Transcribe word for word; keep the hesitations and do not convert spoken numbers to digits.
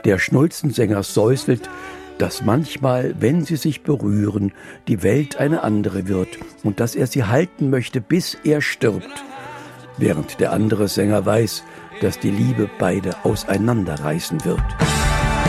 Der Schnulzensänger säuselt, dass manchmal, wenn sie sich berühren, die Welt eine andere wird und dass er sie halten möchte, bis er stirbt. Während der andere Sänger weiß, dass die Liebe beide auseinanderreißen wird.